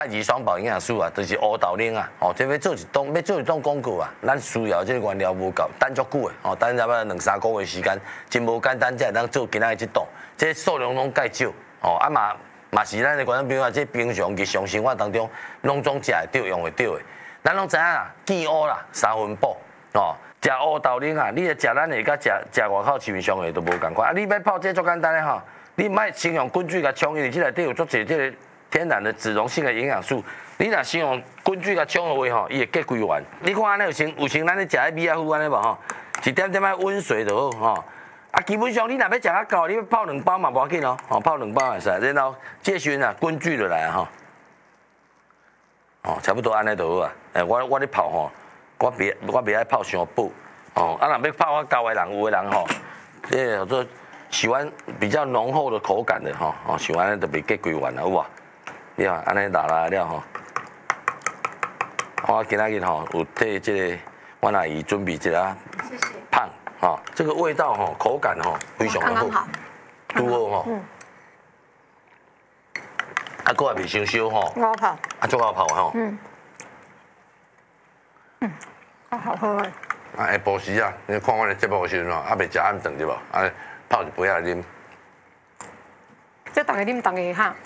太极双宝营养素啊，就是乌豆奶啊，哦，这要做一档广告啊，咱需要这个原料无够，等足久的，哦，等差不多2、3个月时间，真无简单，才会当做今仔日这档，这数量拢介少，哦，啊嘛是咱的观众朋友啊，这平常日常生活当中，拢总食会到用会到的，咱拢知影啦，见乌啦3分饱，哦，食乌豆奶啊，你食咱的甲食外口市面上的都无共款，啊，你要泡这足简单的吼，你莫先用滚水甲冲，因为这内底有足侪这个。天然的脂溶性的营养素，你若先用滚水甲冲的话吼，伊会结规完。你看安尼有像咱咧食迄米仔糊安尼无吼，一点点仔温水就好吼。啊，基本上你若要食较够，你要泡2包嘛无要紧哦，吼泡2包也是。然后这时阵啊，滚水就来啊吼，哦，差不多安尼就好啊。我咧泡吼，我袂爱泡伤饱哦。啊，若要泡较够的人，有的人吼，这叫做喜欢比较浓厚的口感的吼，哦，喜欢特别结规完了有无？你看，安尼拉了吼，我今仔日吼有替这个我阿姨准备一个胖吼，这个味道吼口感吼非常的好，拄好吼，啊，搁也袂伤烧吼， 我泡， 啊，足好泡吼， 好喝诶。 啊，下晡时啊，你看我的节目的时阵吼，啊，袂食暗顿对无？啊，泡一杯来啉。 这大家啉，大家哈。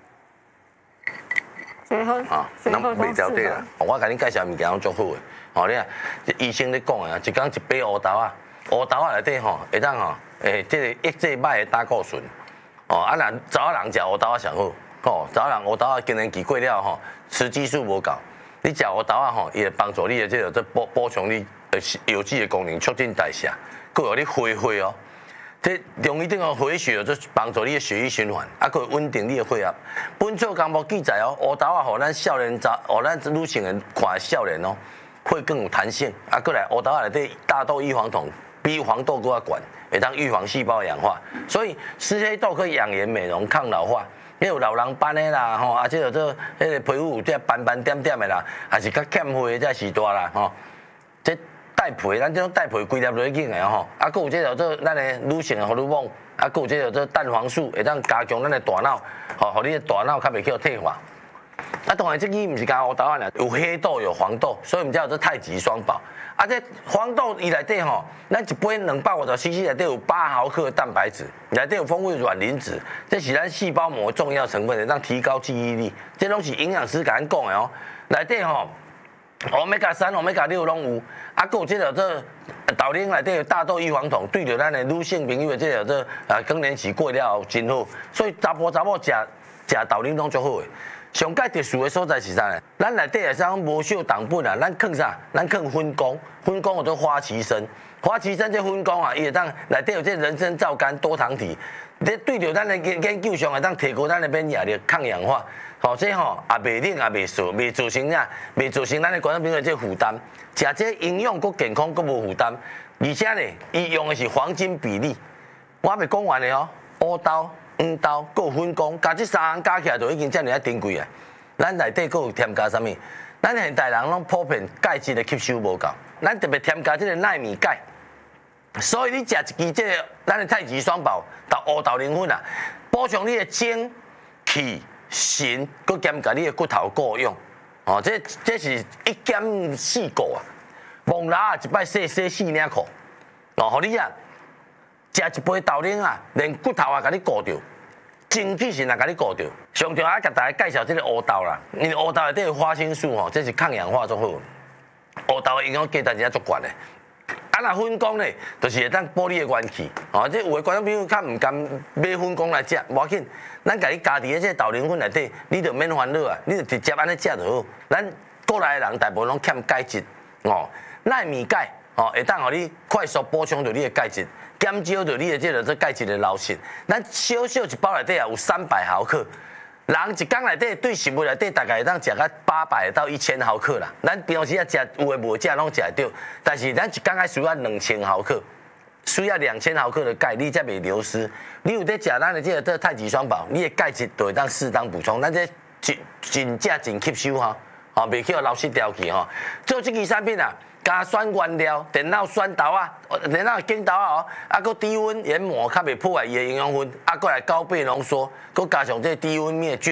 最好啊，咱袂了底啦。我甲你介绍物件拢足好诶。吼，你啊，医生咧讲啊，一工一杯乌豆啊，乌豆啊内底吼会当吼，即个抑制歹的胆固醇。哦，啊，若查某人食乌豆啊上好。哦，查某人乌豆啊更年期过了吼，雌激素无够，你食乌豆啊吼，伊会帮助你的这个补充你有机的功能，促进代谢，佮互你恢复哦。这容易这个回血，就帮助你的血液循环，啊，佮稳定你的血压。本草纲目记载哦，乌豆啊，互咱少年互咱女性人看少年哦，会更有弹性。啊，过来乌豆啊内底大豆异黄酮比黄豆更加悬，会当预防细胞氧化。所以吃黑豆可以养颜美容、抗老化。你有老人斑的啦，吼，啊，即个做迄个皮肤有这斑斑点点的啦，还是较欠血的这时大啦，吼，这。带皮，咱这种带皮规粒落去紧的吼，啊，佮有这叫做咱的女性的荷尔蒙，啊，佮有这叫做蛋黄素，会当加强咱的大脑，吼，互你的大脑较袂去退化。啊，当然这个毋是加乌豆啊，有黑豆有黄豆，所以我们叫做太极双宝。啊，这黄豆伊内底吼，咱一杯250cc 内底有8毫克的蛋白质，内底有丰富的卵磷脂，这是咱细胞膜重要成分，会当提高记忆力。这拢是营养师甲咱讲的哦，内底吼。Omega3、Omega6拢有，啊，佮有这个做豆奶内底有大豆异黄酮，对着咱的女性朋友的这个做更年期过了后真好，所以查甫食豆奶拢足好的。上介特殊的所在是啥呢？咱内底也是讲无少糖分啊，咱放啥？咱放粉果，粉果叫做花旗参，花旗参这粉果啊，伊会当内底有这人参皂苷多糖体，咧对着咱的研究上会当提高咱的免疫力、抗氧化。吼，这吼也袂冷也袂涩，袂造成啥？袂造成咱的观众朋友这负担。食这营养佮健康佮无负担，而且呢，伊用的是黄金比例。我还袂讲完的哦，乌豆、黄豆佮粉果，加这3项加起来就已经遮尔啊珍贵啊。咱内底佮有添加啥物？咱现代人拢普遍钙质的吸收无够，咱特别添加这个奈米钙。所以你食一支这个咱的太极双宝到乌豆奶粉啊，补充你的精、气。锌，佮兼甲你的骨头够用，哦，这是1减4个啊，蒙拉啊一摆洗4领裤，哦，互你啊食一杯豆奶啊，连骨头啊甲你顾着，精气神也甲你顾着。上条啊，甲大家介绍这个乌豆啦，因为乌豆内底有花青素吼，这是抗氧化足好，乌豆的营养价值真正足悬的。啊，若粉果呢，就是会当补你的元气。哦，这有的观众朋友较唔甘买粉果来食，无要紧，咱家己加伫这豆奶粉内底，你就免烦恼啊，你就直接安尼食就好。咱过来的人大部分拢欠钙质，哦，奈米钙，哦，会当互你快速补充到你的钙质，减少到你的这个钙质的流失。咱小小一包内底啊有300毫克。人一工内底对食物内底大概会当食到800到1000毫克啦。咱平时啊食有诶无食拢食会到，但是咱一工爱需要2000毫克，需要2000毫克的钙，你才袂流失。你有在食咱的这个太极双宝，你的钙质就会当适当补充，咱这真正真吸收哈，哦，袂去流失掉去吼。做这支产品啊。加酸原料、电脑酸豆啊、电脑碱豆啊哦，啊，搁低温研磨，较袂破坏伊的营养分，啊，搁来高倍浓缩，搁加上这低温灭菌，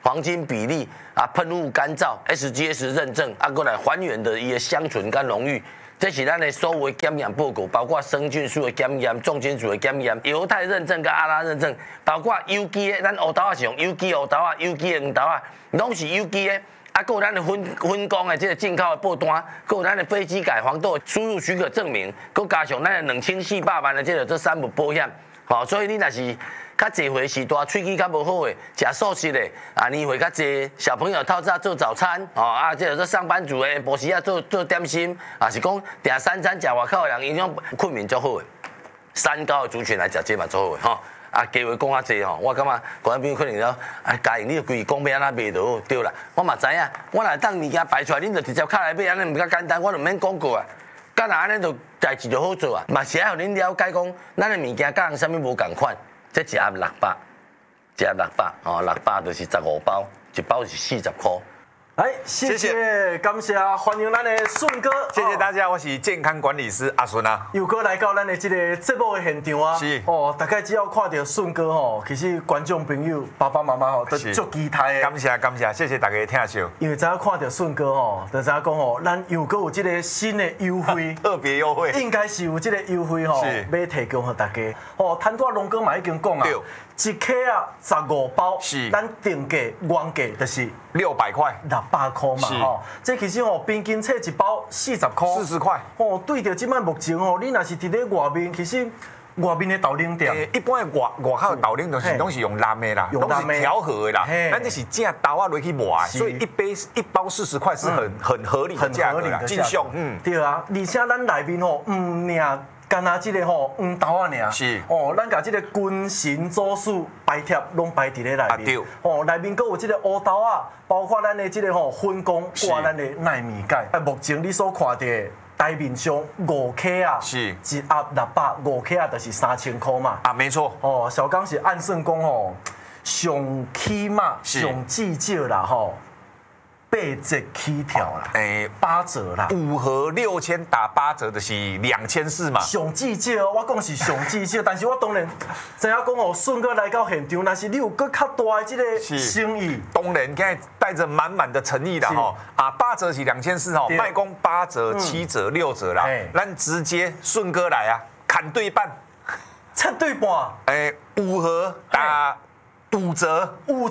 黄金比例啊，喷雾干燥 SGS 认证啊，过来还原的伊个香醇跟浓郁。这是咱的所有的检验报告，包括生菌素的检验、重金属的检验、犹太认证跟阿拉认证，包括有机的，咱乌豆仔是用有机乌豆仔、有机的黄豆仔，拢是有机的。啊，还有咱的分工的这个进口的报单，还有咱的飞机改黄豆输入许可证明，佮加上咱的2400万的这三不保险。好，所以你若是较济岁时大喙齿较无好的，食素食的啊，年岁较济，小朋友透早做早餐，啊，即个做上班族的，无时啊做点心，啊是讲订三餐食外口的人，营养困眠足好的，三高的族群来食这嘛足好的吼。啊，加话讲较济吼，我感觉观众朋友可能了，家用你就规讲要安怎卖就好，对啦。我嘛知影，我若当物件摆出来，恁就直接敲来买，安尼毋较简单，我就毋免广告啊。干若安尼就代志就好做啊，嘛是爱互恁了解讲，咱的物件甲人啥物无共款。这一盒600，一盒600哦，600就是15包，一包是40块。 来，谢谢，感谢，欢迎咱的顺哥。 谢谢大家，我是健康管理师阿顺啊。 又哥来到咱的这个节目的现场啊。 是。 大概只要看到顺哥吼，其实观众朋友、爸爸妈妈吼都足期待的。 感谢，谢谢大家的听笑。 因为只要看到顺哥吼，就知影讲吼，咱又哥有这个新的优惠， 特别优惠， 应该是有这个优惠吼，要提供给大家。摊大龙哥嘛已经讲啊。一克啊，15包，是咱定价原价就是 600块 ，600块嘛吼。这其实吼，平均册一包40块 ，40块。 对着即摆目前吼，你若是伫咧外面，其实外面的豆奶店， 一般的外口的豆奶拢是用蓝的啦，拢是调和的啦。咱这是正豆啊落去磨，所以一包40块是很合理的价格啦，真俗。 对啊，而且咱内面吼，尔。干那即个吼黄豆啊尔， 是咱甲即个菌型组数排贴拢排伫咧内面，内面佫有即个乌豆啊，包括咱的即个粉工，挂咱的奈米钙。目前你所看到台面上5克啊， 是一盒600，5克啊就是3000块嘛。 啊，没错。 小刚是按算讲吼，上起码上至少啦吼。8折起跳啦，8折啦 ，5盒6000打8折的是2400嘛。 上至少，我讲是上至少，但是我当然知影讲哦，顺哥来到现场，但是你有更较大的这个生意， 当然现在带着满满的诚意啦吼。啊，8折是2400吼，卖讲8折、7折、6折啦，咱直接顺哥来啊，砍对半 ，7对半 ，5盒打。5折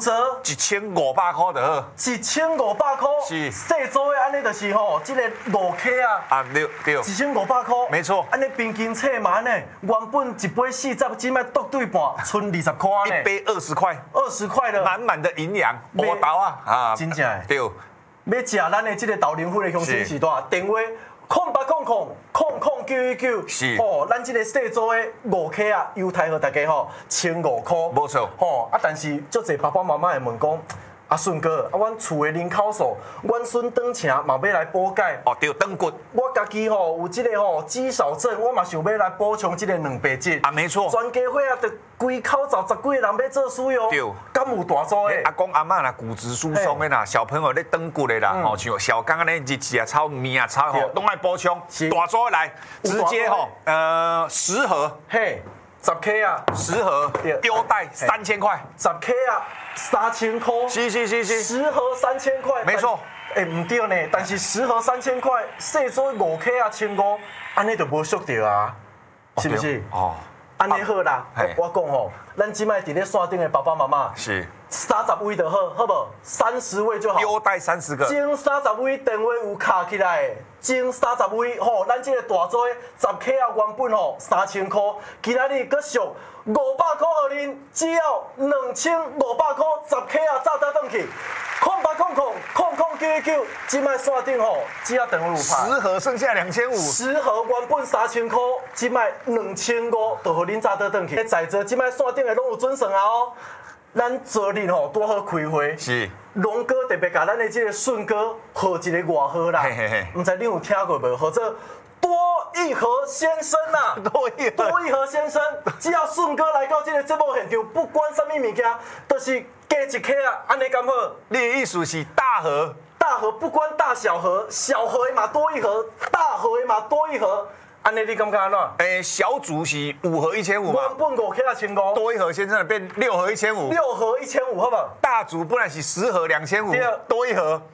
，1500块就好 ，1500块， 是细组的安尼就是吼，这个5克啊， 啊对 ，1500块， 没错， 安尼平均册嘛呢，原本一杯40，只卖剁对半，剩20块呢， 一杯20块 ，20块了， 满满的营养，乌豆啊， 真正对， 要食咱的这个豆奶粉的雄心时代，电话。0800009999 是咱这个细组的5克啊，优待给大家1500块， 没错但是足侪爸爸妈妈会问讲，阿顺哥，阮厝的人口数，阮孙长请嘛要来补钙， 对，长骨， 我家己有这个肌少症，我嘛想要来补充这个蛋白质， 啊，没错， 全家伙啊，就规口10几个人要做使用， 对， 敢有大组的？ 阿公阿嬷啦，骨质疏松的啦，小朋友咧长骨的啦，像小刚安尼日子啊炒面啊炒吼，拢爱补充，大组来，直接10盒， 嘿，10克啊 ，10盒，优待3000块 ，10克啊，3000块， 是 ，10盒3000块， 没错， 唔对呢，但是10盒3000块，细组5克啊1500，安尼就无俗着啊，是不是？安尼好啦，我讲吼，咱即摆伫咧线顶的爸爸妈妈是 30位就好，好不？30位就好。 优待30个。 前30位电话有卡起来，前30位咱即个大组的10克啊，原本3000块，今仔日佫俗500块互恁，只要2500块10克啊，早倒转去。0800009999，即摆线顶只要电话有拍。 10盒剩下2500，10 盒原本3000块，即摆2500，就互恁早倒转去。在座即摆线顶的拢有准算啊咱昨日拄好开会， 是龙哥特别甲咱的这个顺哥号一个外号啦，唔知你有听过无？或者多益和先生呐，多益和先生，只要顺哥来到这个节目现场，不管什么物件，都是加1克啊，安尼敢好？ 你的意思是大盒？ 大盒不管大小盒，小盒的嘛多一盒，大盒的嘛多一盒。 安尼你感觉安怎？ 小组是5盒1500嘛， 原本5克1500， 多一盒先生的变6盒1500， 6盒1500，好不好？ 大组本来是10盒2500， 对多一盒